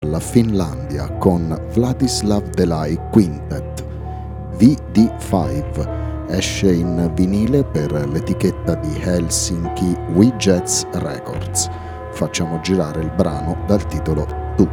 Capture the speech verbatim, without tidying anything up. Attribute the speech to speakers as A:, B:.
A: dalla Finlandia con Vladislav Delay Quintet. V D cinque esce in vinile per l'etichetta di Helsinki We Jazz Records. Facciamo girare il brano dal titolo